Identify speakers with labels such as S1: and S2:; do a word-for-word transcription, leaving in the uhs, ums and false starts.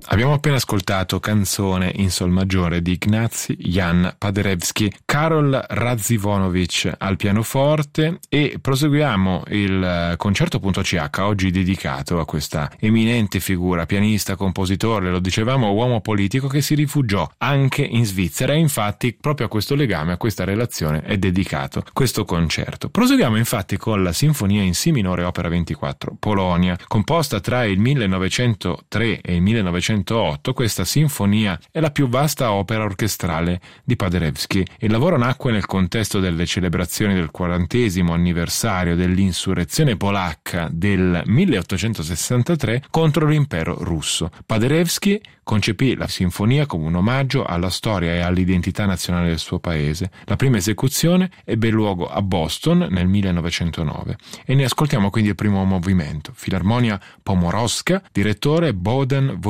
S1: Abbiamo appena ascoltato Canzone in sol maggiore di Ignacy Jan Paderewski, Karol Radzivonovich al pianoforte, e proseguiamo il concerto.ch, oggi dedicato a questa eminente figura, pianista, compositore, lo dicevamo, uomo politico che si rifugiò anche in Svizzera, e infatti proprio a questo legame, a questa relazione è dedicato questo concerto. Proseguiamo infatti con la Sinfonia in Si minore opera ventiquattro, Polonia, composta tra il millenovecentotre e il millenovecentootto. Questa sinfonia è la più vasta opera orchestrale di Paderewski. Il lavoro nacque nel contesto delle celebrazioni del quarantesimo anniversario dell'insurrezione polacca del milleottocentosessantatré contro l'impero russo. Paderewski concepì la sinfonia come un omaggio alla storia e all'identità nazionale del suo paese. La prima esecuzione ebbe luogo a Boston nel millenovecentonove e ne ascoltiamo quindi il primo movimento. Filarmonia Pomorowska, direttore Bohdan